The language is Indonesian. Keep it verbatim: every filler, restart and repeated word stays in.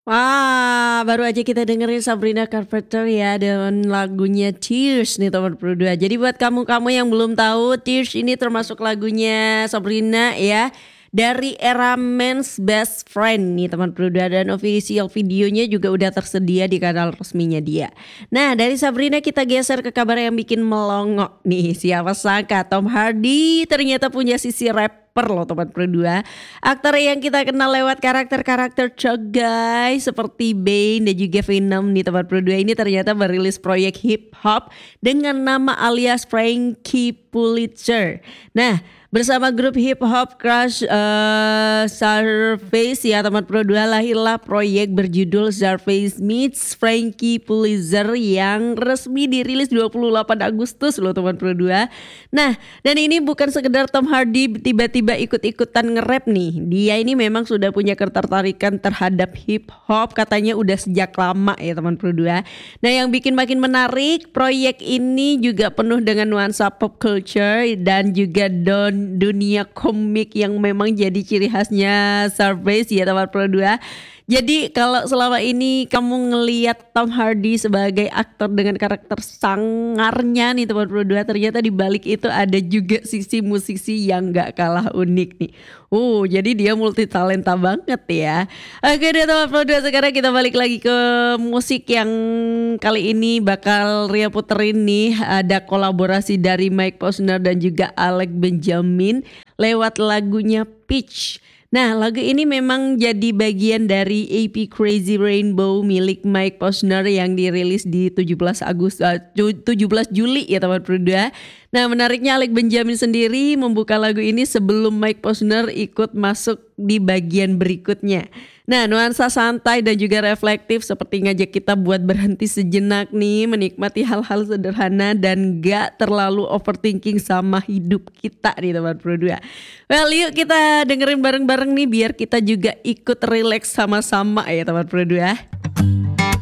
Wah, baru aja kita dengerin Sabrina Carpenter ya dengan lagunya Tears nih teman berdua. Jadi buat kamu-kamu yang belum tahu, Tears ini termasuk lagunya Sabrina ya. Dari era Men's Best Friend nih teman berdua, dan official videonya juga udah tersedia di kanal resminya dia. Nah, dari Sabrina kita geser ke kabar yang bikin melongo nih. Siapa sangka Tom Hardy ternyata punya sisi rapper loh teman berdua. Aktor yang kita kenal lewat karakter-karakter Chogai seperti Bane dan juga Venom nih teman berdua ini ternyata merilis proyek hip hop dengan nama alias Frankie Pulitzer. Nah, bersama grup hip hop Crush uh, Zarface ya teman berdua, lahirlah proyek berjudul Zarface Meets Frankie Pulitzer yang resmi dirilis dua puluh delapan Agustus loh teman berdua. Nah, dan ini bukan sekedar Tom Hardy tiba-tiba ikut-ikutan nge-rap nih. Dia ini memang sudah punya ketertarikan terhadap hip hop, katanya udah sejak lama ya teman berdua. Nah, yang bikin makin menarik, proyek ini juga penuh dengan nuansa pop culture dan juga don dunia komik yang memang jadi ciri khasnya Zarface ya teman berdua. Jadi kalau selama ini kamu ngelihat Tom Hardy sebagai aktor dengan karakter sangarnya nih teman berdua, ternyata di balik itu ada juga sisi musisi yang gak kalah unik nih. Uh, jadi dia multi talenta banget ya. Oke deh teman berdua, sekarang kita balik lagi ke musik yang kali ini bakal Ria puterin nih. Ada kolaborasi dari Mike Posner dan juga Alex Benjamin lewat lagunya Peach. Nah, lagu ini memang jadi bagian dari E P Crazy Rainbow milik Mike Posner yang dirilis di tujuh belas Agustus uh, tujuh belas Juli ya teman berdua. Nah, menariknya Alex Benjamin sendiri membuka lagu ini sebelum Mike Posner ikut masuk di bagian berikutnya. Nah, nuansa santai dan juga reflektif seperti ngajak kita buat berhenti sejenak nih, menikmati hal-hal sederhana dan gak terlalu overthinking sama hidup kita nih teman berdua. Well, yuk kita dengerin bareng-bareng nih biar kita juga ikut relax sama-sama ya teman berdua.